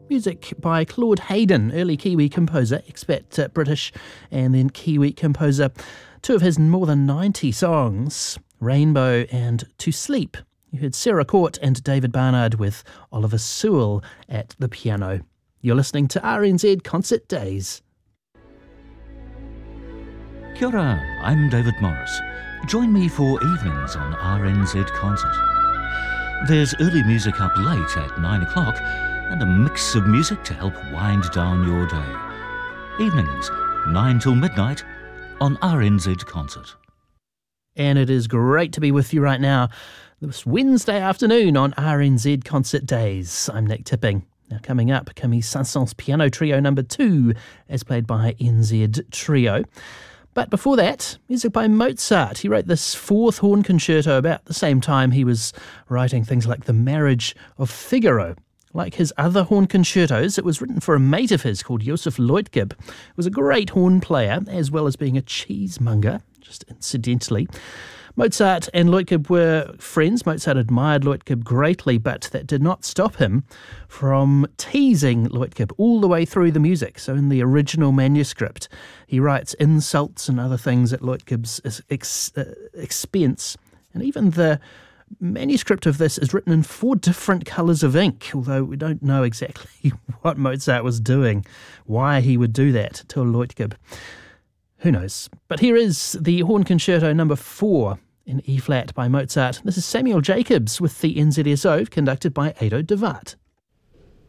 Music by Claude Hayden, early Kiwi composer, expat British and then Kiwi composer. Two of his more than 90 songs, Rainbow and To Sleep. You heard Sarah Court and David Barnard with Oliver Sewell at the piano. You're listening to RNZ Concert Days. Kia ora, I'm David Morris. Join me for evenings on RNZ Concert. There's early music up late at 9 o'clock and a mix of music to help wind down your day. Evenings, 9 till midnight on RNZ Concert. And it is great to be with you right now this Wednesday afternoon on RNZ Concert Days. I'm Nick Tipping. Now coming up, Camille Saint-Saëns Piano Trio No. 2 as played by NZ Trio. But before that, music by Mozart. He wrote this fourth horn concerto about the same time he was writing things like The Marriage of Figaro. Like his other horn concertos, it was written for a mate of his called Joseph Leutkeb, who was a great horn player as well as being a cheesemonger, just incidentally. Mozart and Leutkeb were friends. Mozart admired Leutkeb greatly, but that did not stop him from teasing Leutkeb all the way through the music. So in the original manuscript, he writes insults and other things at Leutkeb's expense. And even the manuscript of this is written in 4 different colours of ink, although we don't know exactly what Mozart was doing, why he would do that to Leutkeb. Who knows? But here is the Horn Concerto No. 4 in E-flat by Mozart. This is Samuel Jacobs with the NZSO, conducted by Ado de Waart.